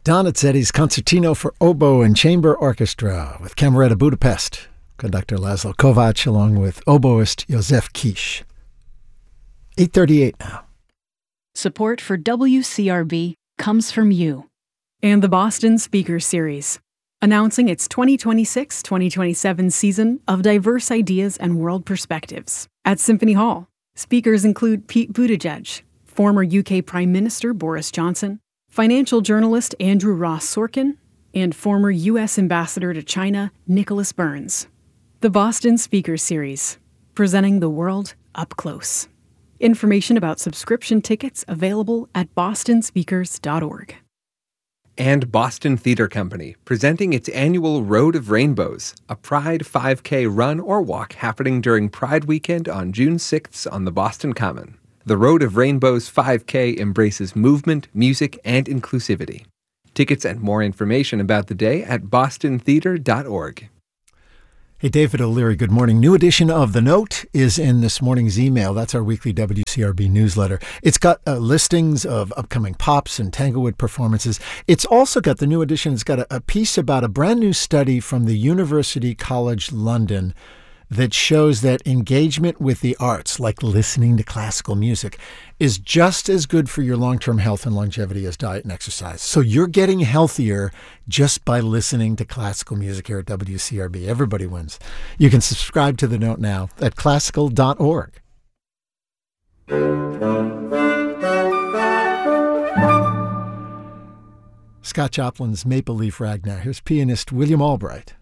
Donizetti's Concertino for Oboe and Chamber Orchestra with Camerata Budapest, conductor Laszlo Kovacs along with oboist Josef Kish. 8:38 now. Support for WCRB comes from you. And the Boston Speaker Series, announcing its 2026-2027 season of diverse ideas and world perspectives. At Symphony Hall, speakers include Pete Buttigieg, former UK Prime Minister Boris Johnson, financial journalist Andrew Ross Sorkin, and former U.S. Ambassador to China Nicholas Burns. The Boston Speaker Series, presenting the world up close. Information about subscription tickets available at bostonspeakers.org. And Boston Theater Company, presenting its annual Road of Rainbows, a Pride 5K run or walk happening during Pride Weekend on June 6th on the Boston Common. The Road of Rainbows 5K embraces movement, music, and inclusivity. Tickets and more information about the day at bostontheater.org. Hey, David O'Leary, good morning. New edition of The Note is in this morning's email. That's our weekly WCRB newsletter. It's got listings of upcoming Pops and Tanglewood performances. It's also got, the new edition, it's got a piece about a brand new study from the University College London that shows that engagement with the arts, like listening to classical music, is just as good for your long-term health and longevity as diet and exercise. So you're getting healthier just by listening to classical music here at WCRB. Everybody wins. You can subscribe to The Note now at classical.org. Scott Joplin's Maple Leaf Rag now. Here's pianist William Albright.